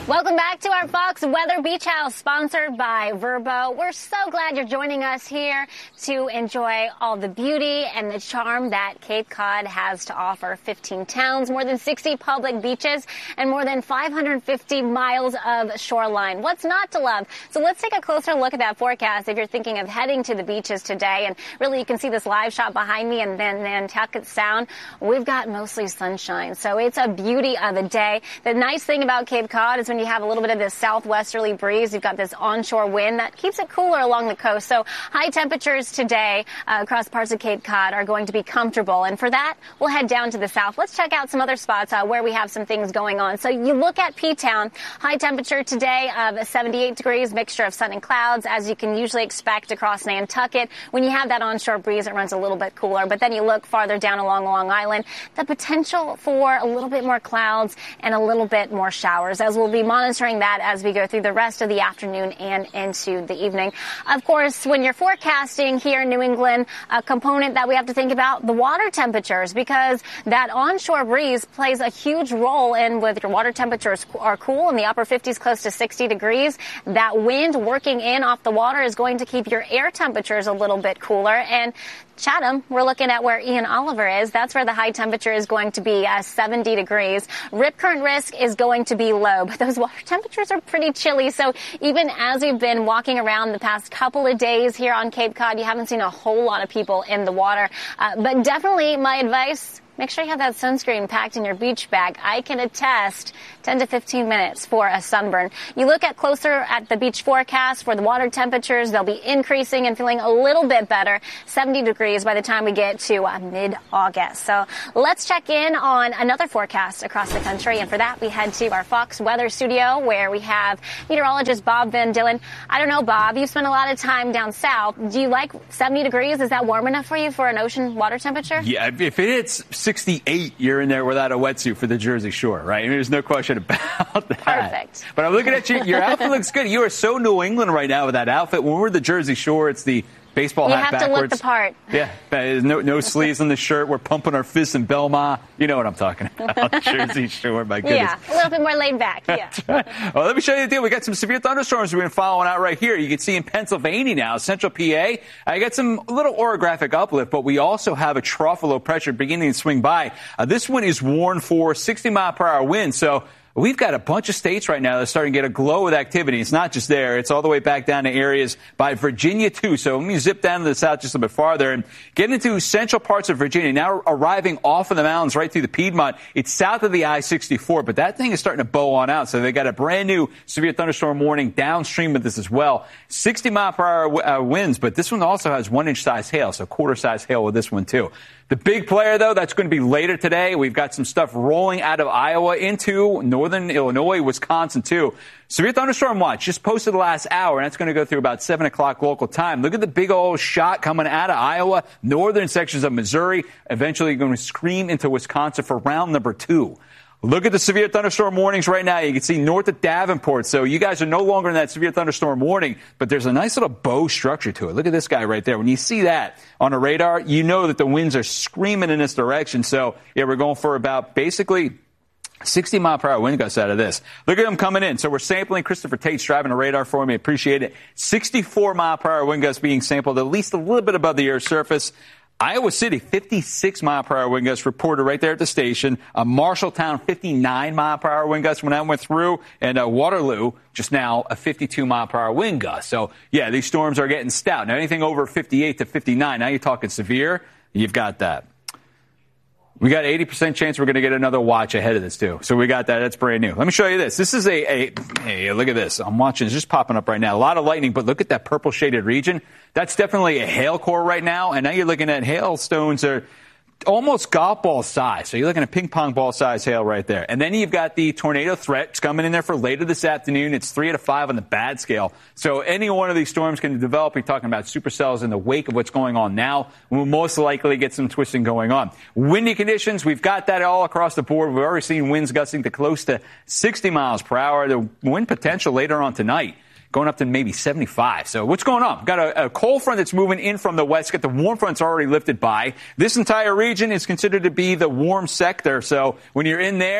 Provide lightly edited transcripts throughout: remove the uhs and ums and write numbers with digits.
Welcome back to our Fox Weather Beach House, sponsored by Vrbo. We're so glad you're joining us here to enjoy all the beauty and the charm that Cape Cod has to offer. 15 towns, more than 60 public beaches, and more than 550 miles of shoreline. What's not to love? So let's take a closer look at that forecast if you're thinking of heading to the beaches today. And really, you can see this live shot behind me and then Nantucket Sound. We've got mostly sunshine, so it's a beauty of a day. The nice thing about Cape Cod is when you have a little bit of this southwesterly breeze, you've got this onshore wind that keeps it cooler along the coast. So high temperatures today across parts of Cape Cod are going to be comfortable. And for that, we'll head down to the south. Let's check out some other spots where we have some things going on. So you look at P-Town, high temperature today of 78 degrees, mixture of sun and clouds, as you can usually expect across Nantucket. When you have that onshore breeze, it runs a little bit cooler. But then you look farther down along Long Island, the potential for a little bit more clouds and a little bit more showers, as we'll be monitoring that as we go through the rest of the afternoon and into the evening. Of course, when you're forecasting here in New England, a component that we have to think about, the water temperatures, because that onshore breeze plays a huge role in whether your water temperatures are cool in the upper 50s, close to 60 degrees. That wind working in off the water is going to keep your air temperatures a little bit cooler. And Chatham, we're looking at where Ian Oliver is. That's where the high temperature is going to be 70 degrees. Rip current risk is going to be low, but those water temperatures are pretty chilly. So even as we've been walking around the past couple of days here on Cape Cod, you haven't seen a whole lot of people in the water. But definitely my advice, make sure you have that sunscreen packed in your beach bag. I can attest 10 to 15 minutes for a sunburn. You look at closer at the beach forecast for the water temperatures, they'll be increasing and feeling a little bit better, 70 degrees by the time we get to mid-August. So let's check in on another forecast across the country. And for that, we head to our Fox Weather Studio where we have meteorologist Bob Van Dillen. I don't know, Bob, you've spent a lot of time down south. Do you like 70 degrees? Is that warm enough for you for an ocean water temperature? Yeah, if it hits 68, you're in there without a wetsuit for the Jersey Shore, right? I mean, there's no question about that. Perfect. But I'm looking at you. Your outfit looks good. You are so New England right now with that outfit. When we're at the Jersey Shore, it's the baseball hat backwards. You have to look the part. Yeah, no sleeves on the shirt. We're pumping our fists in Belmont. You know what I'm talking about. Jersey Shore, my goodness. Yeah, a little bit more laid back, yeah. Right. Well, let me show you the deal. We got some severe thunderstorms we've been following out right here. You can see in Pennsylvania now, central PA. I got some little orographic uplift, but we also have a trough of low pressure beginning to swing by. This one is warned for 60-mile-per-hour winds, so we've got a bunch of states right now that are starting to get a glow with activity. It's not just there. It's all the way back down to areas by Virginia, too. So let me zip down to the south just a bit farther and get into central parts of Virginia. Now arriving off of the mountains right through the Piedmont. It's south of the I-64, but that thing is starting to bow on out. So they got a brand new severe thunderstorm warning downstream of this as well. 60-mile-per-hour winds, but this one also has 1-inch size hail, so quarter-size hail with this one, too. The big player, though, that's going to be later today. We've got some stuff rolling out of Iowa into northern Illinois, Wisconsin, too. Severe thunderstorm watch just posted the last hour, and that's going to go through about 7 o'clock local time. Look at the big old shot coming out of Iowa, northern sections of Missouri, eventually going to scream into Wisconsin for round number 2. Look at the severe thunderstorm warnings right now. You can see north of Davenport. So you guys are no longer in that severe thunderstorm warning, but there's a nice little bow structure to it. Look at this guy right there. When you see that on a radar, you know that the winds are screaming in this direction. So, yeah, we're going for about basically 60-mile-per-hour wind gusts out of this. Look at them coming in. So we're sampling. Christopher Tate's driving a radar for me. Appreciate it. 64-mile-per-hour wind gusts being sampled at least a little bit above the Earth's surface. Iowa City, 56-mile-per-hour wind gusts reported right there at the station. Marshalltown, 59-mile-per-hour wind gusts when that went through. And Waterloo, just now, a 52-mile-per-hour wind gust. So, yeah, these storms are getting stout. Now, anything over 58 to 59, now you're talking severe. You've got that. We got 80% chance we're going to get another watch ahead of this, too. So we got that. That's brand new. Let me show you this. This is hey, look at this. I'm watching. It's just popping up right now. A lot of lightning, but look at that purple shaded region. That's definitely a hail core right now. And now you're looking at hailstones are almost golf ball size. So you're looking at ping pong ball size hail right there. And then you've got the tornado threat. It's coming in there for later this afternoon. It's 3 out of 5 on the bad scale. So any one of these storms can develop. You're talking about supercells in the wake of what's going on now. We'll most likely get some twisting going on. Windy conditions, we've got that all across the board. We've already seen winds gusting to close to 60 miles per hour. The wind potential later on tonight going up to maybe 75. So what's going on? We've got a cold front that's moving in from the west. Got the warm front's already lifted by. This entire region is considered to be the warm sector. So when you're in there,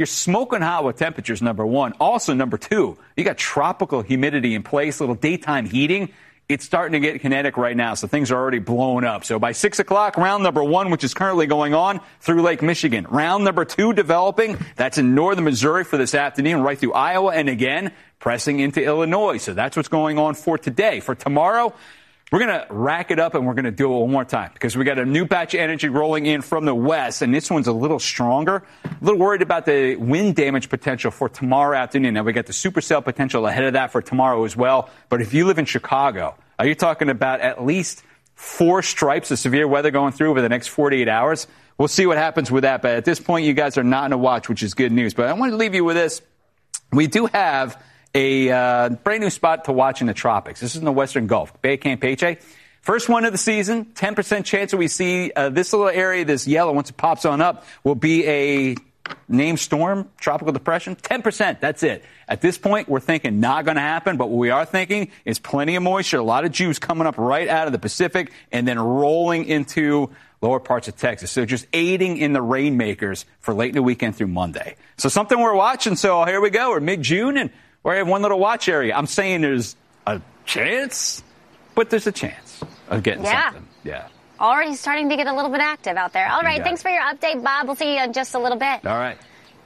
you're smoking hot with temperatures, number one. Also, number two, you got tropical humidity in place, little daytime heating. It's starting to get kinetic right now, so things are already blowing up. So by 6 o'clock, round number one, which is currently going on through Lake Michigan. Round number two developing. That's in northern Missouri for this afternoon, right through Iowa, and again, pressing into Illinois. So that's what's going on for today. For tomorrow, we're going to rack it up, and we're going to do it one more time because we got a new batch of energy rolling in from the west, and this one's a little stronger. A little worried about the wind damage potential for tomorrow afternoon. Now, we got the supercell potential ahead of that for tomorrow as well. But if you live in Chicago, you're talking about at least 4 stripes of severe weather going through over the next 48 hours. We'll see what happens with that. But at this point, you guys are not in a watch, which is good news. But I want to leave you with this. We do have a brand new spot to watch in the tropics. This is in the Western Gulf, Bay of Campeche. First one of the season, 10% chance that we see this little area, this yellow, once it pops on up, will be a named storm, tropical depression. 10%, that's it. At this point, we're thinking not going to happen, but what we are thinking is plenty of moisture, a lot of juice coming up right out of the Pacific and then rolling into lower parts of Texas. So just aiding in the rainmakers for late in the weekend through Monday. So something we're watching. So here we go. We're mid-June, and we have one little watch area. I'm saying there's a chance, but there's a chance of getting something. Yeah. Already starting to get a little bit active out there. All right, thanks for your update, Bob. We'll see you in just a little bit. All right.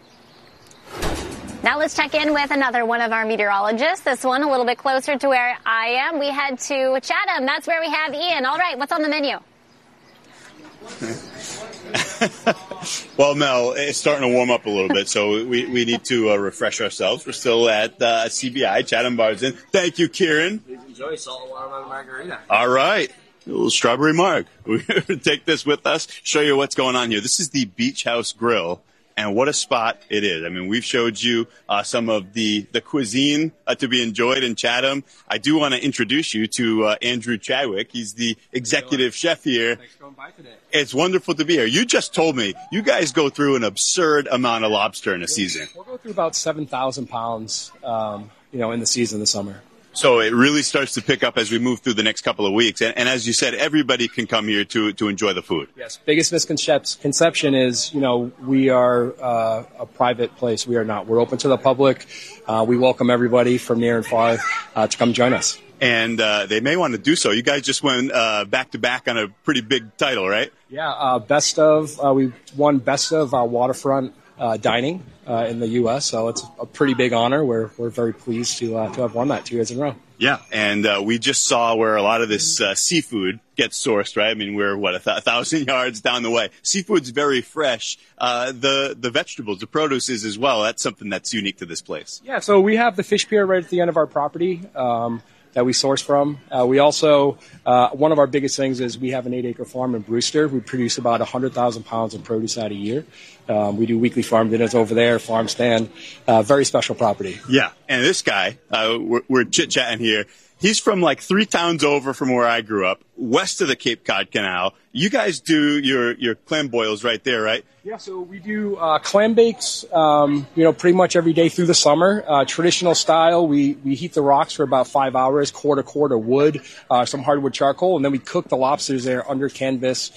Now let's check in with another one of our meteorologists. This one a little bit closer to where I am. We head to Chatham. That's where we have Ian. All right, what's on the menu? Well, Mel, it's starting to warm up a little bit, so we need to refresh ourselves. We're still at CBI, Chatham Bars Inn. Thank you, Kieran. Please enjoy salt watermelon margarita. All right. A little strawberry marg. We're going to take this with us, show you what's going on here. This is the Beach House Grill, and what a spot it is. I mean, we've showed you some of the cuisine to be enjoyed in Chatham. I do want to introduce you to Andrew Chadwick. He's the executive chef here. Thanks for coming by today. It's wonderful to be here. You just told me you guys go through an absurd amount of lobster in a season. We'll go through about 7,000 pounds, in the season, the summer. So it really starts to pick up as we move through the next couple of weeks. And as you said, everybody can come here to enjoy the food. Yes. Biggest misconception is, we are a private place. We are not. We're open to the public. We welcome everybody from near and far to come join us. And they may want to do so. You guys just went back-to-back on a pretty big title, right? Yeah. We won Best of Waterfront Dining in the U.S., so it's a pretty big honor. We're very pleased to have won that 2 years in a row. Yeah, and we just saw where a lot of this seafood gets sourced, right? I mean, we're, 1,000 yards down the way. Seafood's very fresh. The vegetables, the produce is as well. That's something that's unique to this place. Yeah, so we have the fish pier right at the end of our property that we source from. We also, one of our biggest things is we have an 8-acre farm in Brewster. We produce about 100,000 pounds of produce out a year. We do weekly farm dinners over there, farm stand, very special property. Yeah, and this guy, we're chit-chatting here. He's from like 3 towns over from where I grew up, west of the Cape Cod Canal. You guys do your clam boils right there, right? Yeah, so we do clam bakes, pretty much every day through the summer. Traditional style, we heat the rocks for about 5 hours, core to core to wood, some hardwood charcoal, and then we cook the lobsters there under canvas,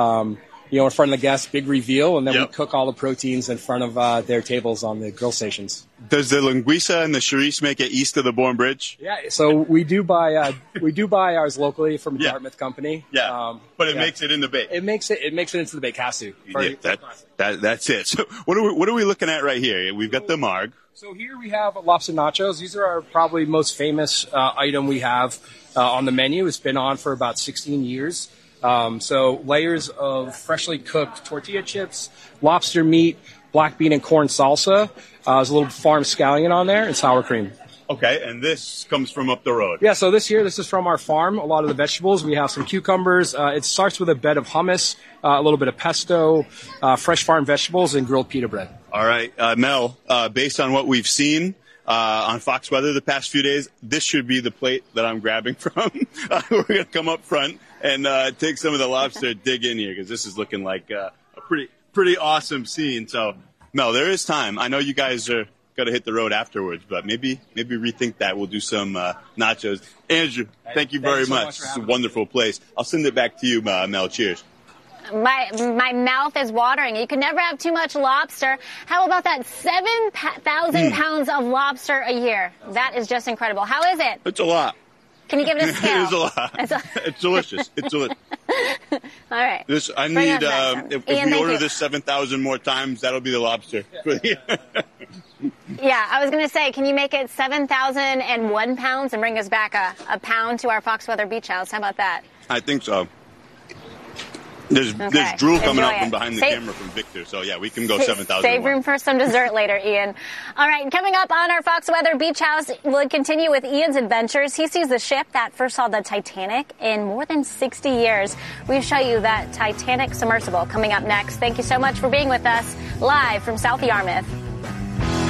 in front of the guests, big reveal, and then we cook all the proteins in front of their tables on the grill stations. Does the linguiça and the chorizo make it east of the Bourne Bridge? Yeah, so we do buy ours locally from a Dartmouth company. Yeah, but it makes it in the bake. It makes it into the bake. Has to. That's it. So what are we looking at right here? We've got the marg. So here we have lobster nachos. These are our probably most famous item we have on the menu. It's been on for about 16 years. So layers of freshly cooked tortilla chips, lobster meat, black bean and corn salsa. There's a little farm scallion on there and sour cream. Okay, and this comes from up the road. Yeah, so this is from our farm. A lot of the vegetables. We have some cucumbers. It starts with a bed of hummus, a little bit of pesto, fresh farm vegetables, and grilled pita bread. All right, Mel, based on what we've seen on Fox Weather the past few days, this should be the plate that I'm grabbing from. We're going to come up front and take some of the lobster, dig in here, because this is looking like a pretty awesome scene. So, Mel, there is time. I know you guys are got to hit the road afterwards, but maybe rethink that. We'll do some nachos. Andrew, thank you very much. This is a wonderful place. I'll send it back to you, Mel. Cheers. My mouth is watering. You can never have too much lobster. How about that 7,000 pounds of lobster a year? That is just incredible. How is it? It's a lot. Can you give it a scale? It is a lot. It's delicious. It's delicious. All right. I need, if we order this 7,000 more times, that'll be the lobster for the year. Yeah, I was going to say, can you make it 7,001 pounds and bring us back a pound to our Fox Weather Beach House? How about that? I think so. There's drool coming up from behind the camera from Victor. So, yeah, we can go 7,000. Save room for some dessert later, Ian. All right, coming up on our Fox Weather Beach House, we'll continue with Ian's adventures. He sees the ship that first saw the Titanic in more than 60 years. We'll show you that Titanic submersible coming up next. Thank you so much for being with us live from South Yarmouth.